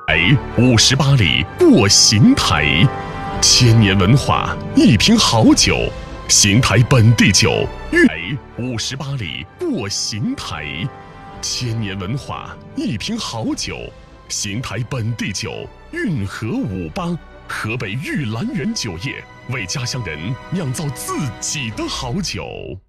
58里过邢台，千年文化，一瓶好酒，邢台本地酒。58里过邢台，千年文化，一瓶好酒，邢台本地酒。运河58，河北玉兰园酒业为家乡人酿造自己的好酒。